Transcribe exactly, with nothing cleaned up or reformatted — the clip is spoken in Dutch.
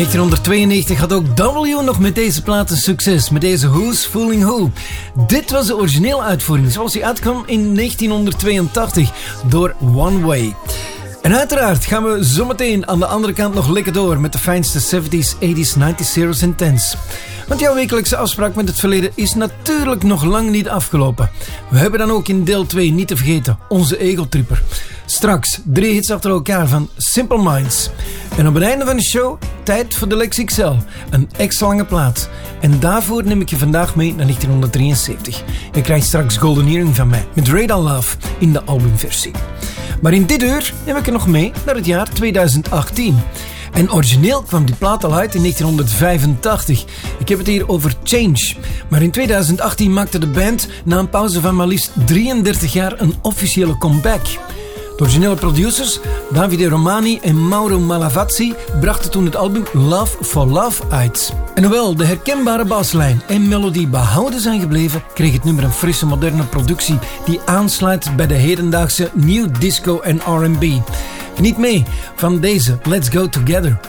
negentienhonderdtweeënnegentig had ook W nog met deze plaat een succes, met deze Who's Fooling Who. Dit was de originele uitvoering, zoals die uitkwam in negentienhonderdtweeëntachtig door One Way. En uiteraard gaan we zometeen aan de andere kant nog lekker door met de fijnste zeventies, tachtiger, negentig, zeros en tens. Want jouw wekelijkse afspraak met het verleden is natuurlijk nog lang niet afgelopen. We hebben dan ook in deel twee niet te vergeten onze egotripper. Straks drie hits achter elkaar van Simple Minds. En op het einde van de show tijd voor de Lex X L. Een extra lange plaat. En daarvoor neem ik je vandaag mee naar negentienhonderddrieënzeventig. Je krijgt straks Golden Earring van mij met Radar Love in de albumversie. Maar in dit uur neem ik er nog mee naar het jaar tweeduizend achttien. En origineel kwam die plaat al uit in negentienhonderdvijfentachtig. Ik heb het hier over Change. Maar in tweeduizend achttien maakte de band na een pauze van maar liefst drieëndertig jaar een officiële comeback. De originele producers, Davide Romani en Mauro Malavazzi, brachten toen het album Love for Love uit. En hoewel de herkenbare baslijn en melodie behouden zijn gebleven, kreeg het nummer een frisse moderne productie die aansluit bij de hedendaagse new disco en R en B. Geniet mee van deze Let's Go Together.